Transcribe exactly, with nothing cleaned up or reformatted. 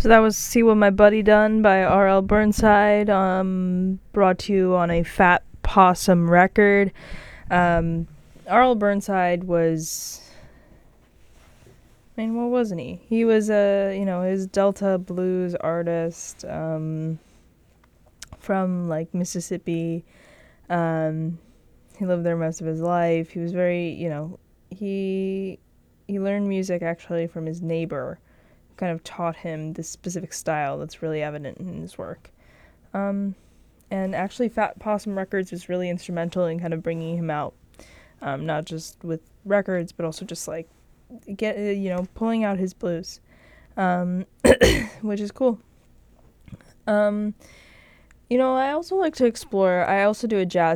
So that was See What My Buddy Done by R L Burnside, um, brought to you on a Fat Possum record. Um, R L Burnside was, I mean, what wasn't he? He was a, you know, his Delta blues artist, um, from, like, Mississippi. Um, he lived there most of his life. He was very, you know, he, he learned music actually from his neighbor, kind of taught him this specific style that's really evident in his work. Um, and actually Fat Possum Records was really instrumental in kind of bringing him out, um, not just with records, but also just like, get you know, pulling out his blues, um, which is cool. Um, you know, I also like to explore, I also do a jazz